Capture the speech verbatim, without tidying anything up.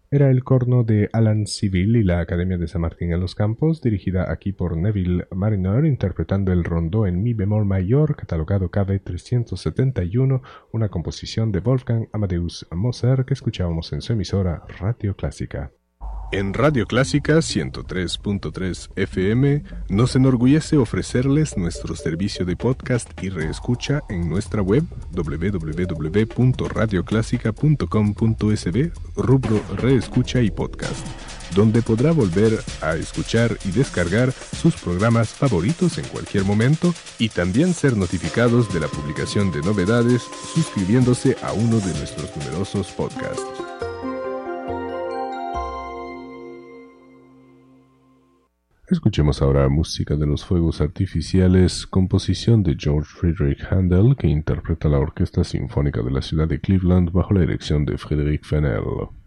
Era el corno de Alan Civil y la Academia de San Martín en los Campos, dirigida aquí por Neville Mariner, interpretando el rondó en mi bemol mayor, catalogado K B trescientos setenta y uno, una composición de Wolfgang Amadeus Mozart que escuchábamos en su emisora Radio Clásica. En Radio Clásica ciento tres punto tres F M nos enorgullece ofrecerles nuestro servicio de podcast y reescucha en nuestra web doble u doble u doble u punto radio clásica punto com punto es be, rubro Reescucha y Podcast, donde podrá volver a escuchar y descargar sus programas favoritos en cualquier momento y también ser notificados de la publicación de novedades suscribiéndose a uno de nuestros numerosos podcasts. Escuchemos ahora música de los fuegos artificiales, composición de George Friedrich Handel, que interpreta la Orquesta Sinfónica de la ciudad de Cleveland bajo la dirección de Frédéric Fennell.